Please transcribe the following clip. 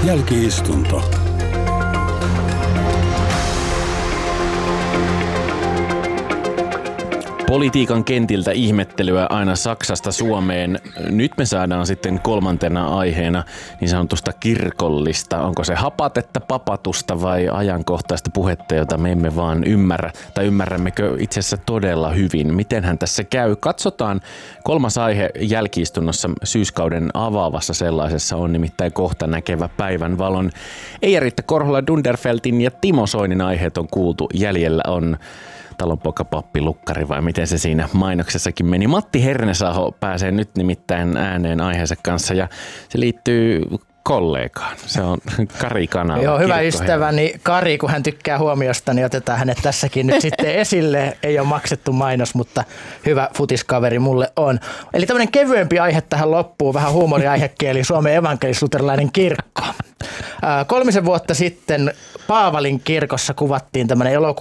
Jälki-istunto. Politiikan kentiltä ihmettelyä aina Saksasta Suomeen. Nyt me saadaan sitten kolmantena aiheena niin sanotusta kirkollista. Onko se hapatetta, papatusta vai ajankohtaista puhetta, jota me emme vaan ymmärrä? Tai ymmärrämmekö itse asiassa todella hyvin? Mitenhän tässä käy? Katsotaan. Kolmas aihe jälki-istunnossa syyskauden avaavassa sellaisessa on nimittäin kohta näkevä päivänvalon. Eija-Riitta Korhola Dunderfeltin ja Timo Soinin aiheet on kuultu. Jäljellä on talonpoika pappi lukkari vai miten se siinä mainoksessakin meni. Matti Hernesaho pääsee nyt nimittäin ääneen aiheensa kanssa ja se liittyy kollegaan. Se on Kari Kanala. Joo, hyvä ystäväni Kari, kun hän tykkää huomiosta, niin otetaan hänet tässäkin nyt sitten esille. Ei ole maksettu mainos, mutta hyvä futiskaveri mulle on. Eli tämmöinen kevyempi aihe tähän loppuun, vähän huumoriaihekieli, Suomen evankelis-luterilainen kirkko. 3 vuotta sitten Paavalin kirkossa kuvattiin tämmöinen elokuva